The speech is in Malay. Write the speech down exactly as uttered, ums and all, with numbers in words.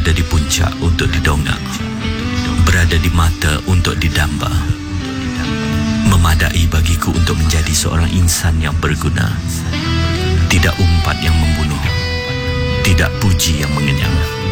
Berada di puncak untuk didongak, berada di mata untuk didamba. Memadai bagiku untuk menjadi seorang insan yang berguna. Tidak umpat yang membunuh, tidak puji yang mengenyang.